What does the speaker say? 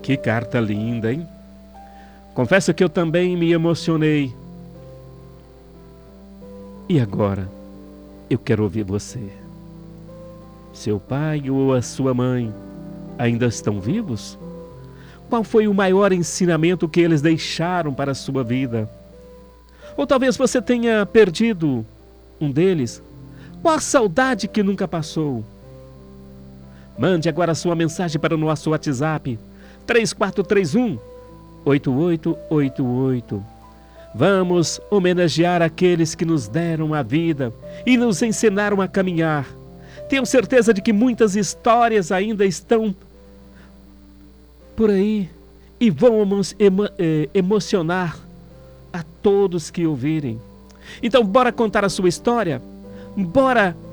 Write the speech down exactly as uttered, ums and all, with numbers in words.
Que carta linda, hein? Confesso que eu também me emocionei. E agora, eu quero ouvir você. Seu pai ou a sua mãe ainda estão vivos? Qual foi o maior ensinamento que eles deixaram para a sua vida? Ou talvez você tenha perdido um deles? Qual a saudade que nunca passou? Mande agora a sua mensagem para o nosso WhatsApp três quatro três um, oito oito oito oito. Vamos homenagear aqueles que nos deram a vida e nos ensinaram a caminhar. Tenho certeza de que muitas histórias ainda estão por aí e vão emo emo emocionar a todos que ouvirem. Então, bora contar a sua história? Bora